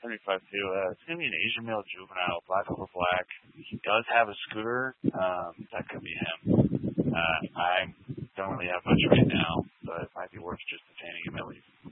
75 too. It's going to be an Asian male juvenile, black over black. He does have a scooter. That could be him. I don't really have much right now.